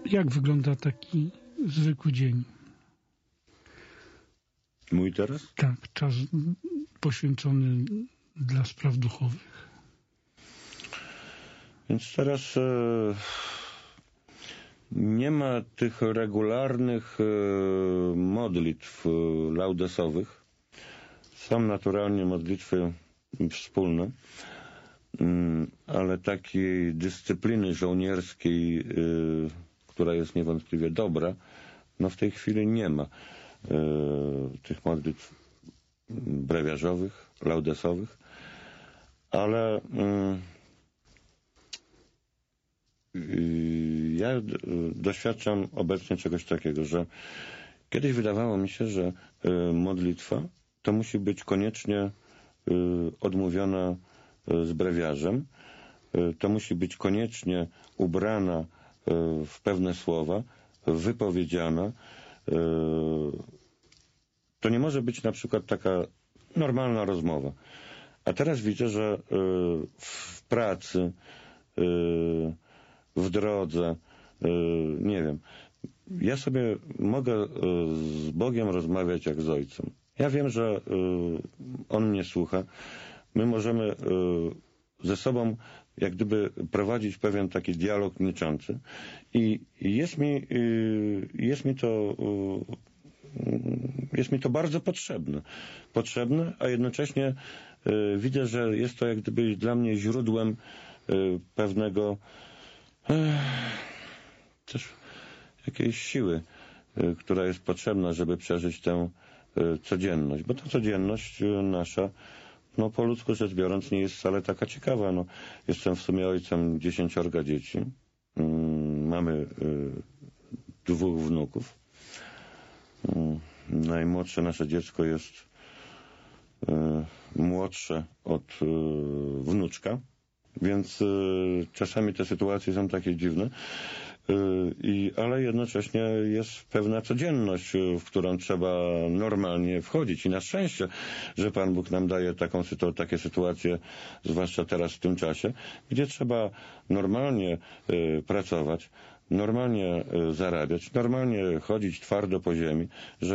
Jak wygląda taki zwykły dzień? Mój teraz? Tak, czas poświęcony dla spraw duchowych. Więc teraz nie ma tych regularnych modlitw laudesowych. Są naturalnie modlitwy wspólne, ale takiej dyscypliny żołnierskiej, która jest niewątpliwie dobra, no w tej chwili nie ma tych modlitw brewiarzowych, laudesowych, ale ja doświadczam obecnie czegoś takiego, że kiedyś wydawało mi się, że modlitwa to musi być koniecznie odmówiona z brewiarzem, to musi być koniecznie ubrana w pewne słowa, wypowiedziana. To nie może być na przykład taka normalna rozmowa. A teraz widzę, że w pracy, w drodze, nie wiem, ja sobie mogę z Bogiem rozmawiać jak z Ojcem. Ja wiem, że On mnie słucha. My możemy ze sobą jak gdyby prowadzić pewien taki dialog milczący i jest mi to bardzo potrzebne, a jednocześnie widzę, że jest to jak gdyby dla mnie źródłem pewnego też jakiejś siły, która jest potrzebna, żeby przeżyć tę codzienność, bo ta codzienność nasza, no po ludzku rzecz biorąc, nie jest wcale taka ciekawa. No, jestem w sumie ojcem 10 dzieci, mamy 2 wnuków. Najmłodsze nasze dziecko jest młodsze od wnuczka, więc czasami te sytuacje są takie dziwne, ale jednocześnie jest pewna codzienność, w którą trzeba normalnie wchodzić i na szczęście, że Pan Bóg nam daje takie sytuacje, zwłaszcza teraz w tym czasie, gdzie trzeba normalnie pracować, normalnie zarabiać, normalnie chodzić twardo po ziemi,